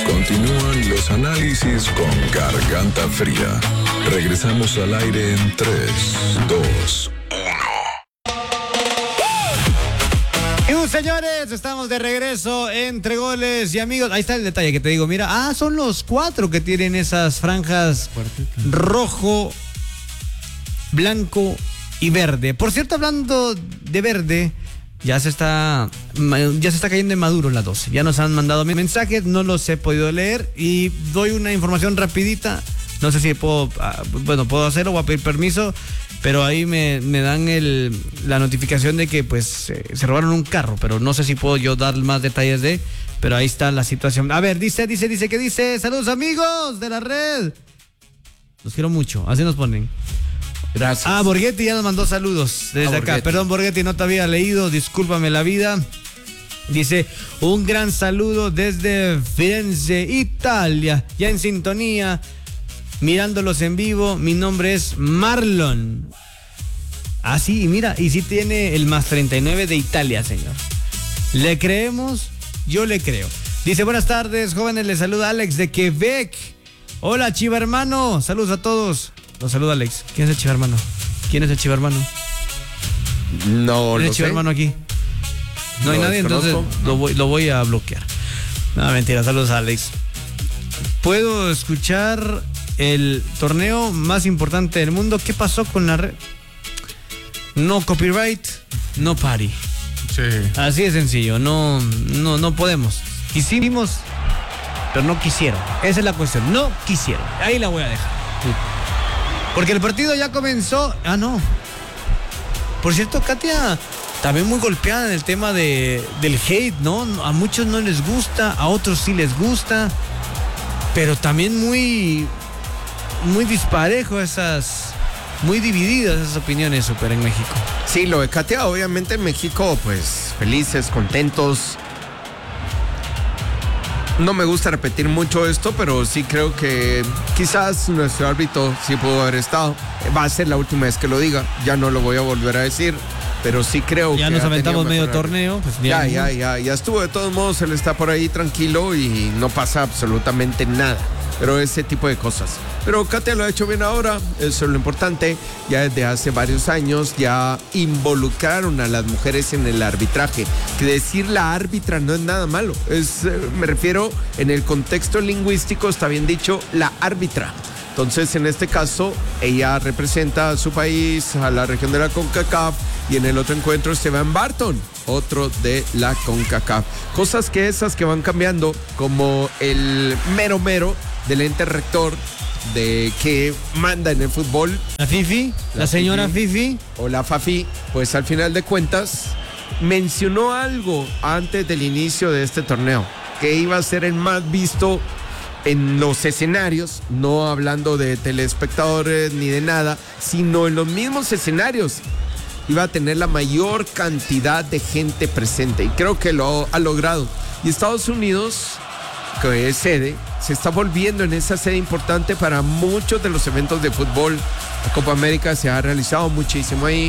Continúan los análisis con Garganta Fría. Regresamos al aire en 3, 2, 1. Y señores, estamos de regreso entre goles y amigos. Ahí está el detalle que te digo, mira, son los 4 que tienen esas franjas rojo, blanco y verde. Por cierto, hablando de verde, ya se está cayendo en maduro la 12. Ya nos han mandado mensajes, no los he podido leer y doy una información rapidita. No sé si puedo hacerlo, voy a pedir permiso, pero ahí me dan la notificación de que pues se robaron un carro, pero no sé si puedo yo dar más detalles pero ahí está la situación. A ver, dice, ¿qué dice? Saludos amigos de la red. Los quiero mucho, así nos ponen. Gracias. Borghetti ya nos mandó saludos desde acá. Borghetti. Perdón, Borghetti, no te había leído, discúlpame la vida. Dice, un gran saludo desde Firenze, Italia, ya en sintonía, mirándolos en vivo. Mi nombre es Marlon. Sí, y mira, y sí tiene el más 39 de Italia, señor. ¿Le creemos? Yo le creo. Dice, buenas tardes, jóvenes, les saluda Alex de Quebec. Hola, Chiva hermano, saludos a todos. Los saluda Alex. ¿Quién es el Chiva hermano? No ¿Quién es lo el Chiva sé. hermano aquí? No hay nadie, entonces lo voy a bloquear. No, mentira, saludos a Alex. ¿Puedo escuchar el torneo más importante del mundo? ¿Qué pasó con la red? No copyright, no party. Sí. Así de sencillo, no podemos. Quisimos, pero no quisieron. Esa es la cuestión, no quisieron. Ahí la voy a dejar. Porque el partido ya comenzó. No. Por cierto, Katia, también muy golpeada en el tema del hate, ¿no? A muchos no les gusta, a otros sí les gusta, pero también muy disparejo muy divididas esas opiniones súper en México. Sí, lo de Katia, obviamente en México, pues felices, contentos. No me gusta repetir mucho esto, pero sí creo que quizás nuestro árbitro sí pudo haber estado. Va a ser la última vez que lo diga, ya no lo voy a volver a decir, pero sí creo que... Ya nos aventamos medio torneo. Pues ya estuvo. De todos modos, él está por ahí tranquilo y no pasa absolutamente nada. Pero ese tipo de cosas. Pero Katia lo ha hecho bien ahora, eso es lo importante. Ya desde hace varios años ya involucraron a las mujeres en el arbitraje. Que decir la árbitra no es nada malo. Me refiero, en el contexto lingüístico está bien dicho, la árbitra. Entonces, en este caso, ella representa a su país, a la región de la CONCACAF, y en el otro encuentro Esteban Barton, otro de la CONCACAF. Cosas que van cambiando, como el mero del ente rector de que manda en el fútbol. La Fifi, la señora Fifi. O la Fafi, pues al final de cuentas, mencionó algo antes del inicio de este torneo, que iba a ser el más visto en los escenarios, no hablando de telespectadores ni de nada, sino en los mismos escenarios. Iba a tener la mayor cantidad de gente presente y creo que lo ha logrado. Y Estados Unidos, que es sede, se está volviendo en esa sede importante para muchos de los eventos de fútbol. La Copa América se ha realizado muchísimo ahí.